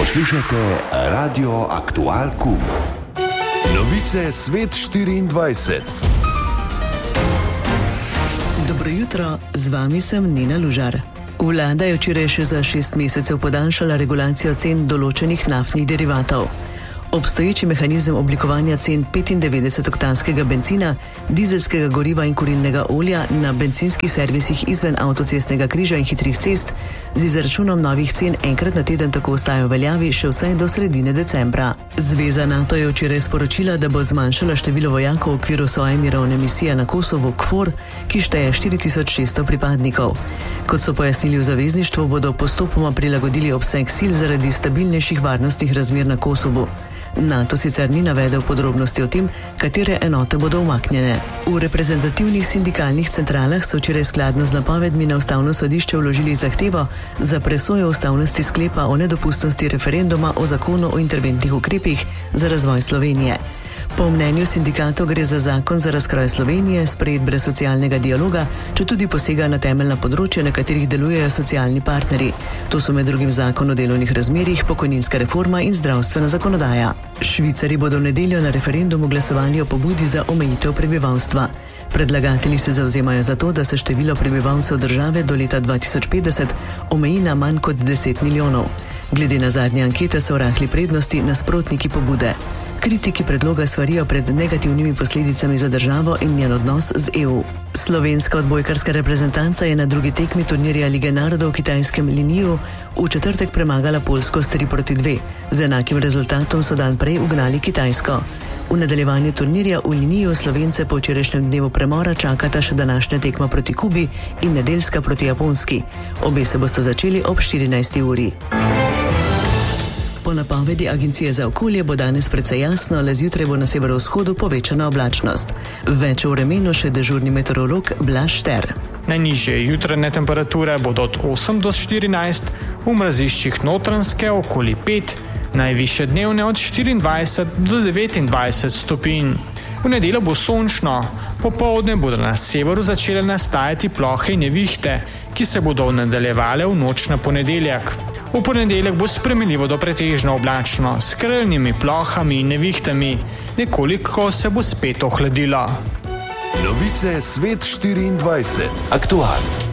Poslušajte Radio Aktual Kum. Novice Svet 24. Dobro jutro, z vami sem Nina Lužar. Vlada je včeraj še za 6 mesecev podaljšala regulacijo cen določenih naftnih derivatov. Obstoječi mehanizem oblikovanja cen 95-oktanskega bencina, dizelskega goriva in kurilnega olja na bencinskih servisih izven avtocestnega križa in hitrih cest z izračunom novih cen enkrat na teden tako ostajajo veljavi še vsaj do sredine decembra. Zveza NATO je včeraj sporočila, da bo zmanjšala število vojakov v okviru svoje mirovne misije na Kosovu KFOR, ki šteje 4600 pripadnikov. Kot so pojasnili v zavezništvu, bodo postopoma prilagodili obseg sil zaradi stabilnejših varnostnih razmer na Kosovu. NATO sicer ni navedel podrobnosti o tem, katere enote bodo umaknjene. V reprezentativnih sindikalnih centralah so včeraj skladno z napovedmi na Ustavno sodišče vložili zahtevo za presojo ustavnosti sklepa o nedopustnosti referenduma o zakonu o interventnih ukrepih za razvoj Slovenije. Po mnenju sindikatov gre za zakon za razkroj Slovenije, sprejet brez socialnega dialoga, četudi posega na temeljna področja, na katerih delujejo socialni partnerji. To so med drugim zakon o delovnih razmerjih, pokojninska reforma in zdravstvena zakonodaja. Švicari bodo v nedeljo na referendumu glasovali o pobudi za omejitev prebivalstva. Predlagatelji se zavzemajo za to, da se število prebivalcev države do leta 2050 omeji na manj kot 10 milijonov. Glede na zadnje ankete so v rahli prednosti nasprotniki pobude. Kritiki predloga svarijo pred negativnimi posledicami za državo in njen odnos z EU. Slovenska odbojkarska reprezentanca je na drugi tekmi turnirja Lige narodov v kitajskem Liniju v četrtek premagala Poljsko s 3-2. Z enakim rezultatom so dan prej ugnali Kitajsko. V nadaljevanju turnirja v Liniju Slovence po včerajšnjem dnevu premora čakata še današnja tekma proti Kubi in nedeljska proti Japonski. Obe se bosta začeli ob 14. uri. Po napovedi Agencije za okolje bo danes precej jasno, le zjutraj bo na severovzhodu povečana oblačnost. Več o vremenu še dežurni meteorolog Blaž Šter. Najnižje jutranje temperature bodo od 8 do 14, v mraziščih Notranjske okoli 5, najvišje dnevne od 24 do 29 stopinj. V nedeljo bo sončno, popoldne bodo na severu začele nastajati plohe in nevihte, ki se bodo nadaljevale v noč na ponedeljek. V ponedeljek bo spremenljivo do pretežno oblačno, s krajnimi plohami in nevihtami, nekoliko se bo spet ohladilo. Novice Svet 24. Aktual.